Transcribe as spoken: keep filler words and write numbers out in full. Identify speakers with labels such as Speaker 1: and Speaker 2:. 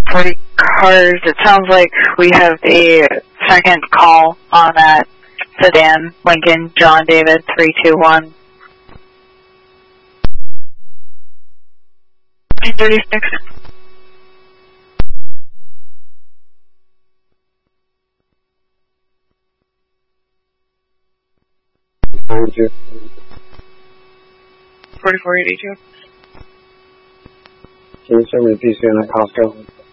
Speaker 1: forty cars. It sounds like we have a second call on that sedan, Lincoln, John David, three two one. thirty-six. forty-four eighty-two.
Speaker 2: Can you send me the P C on that Costco?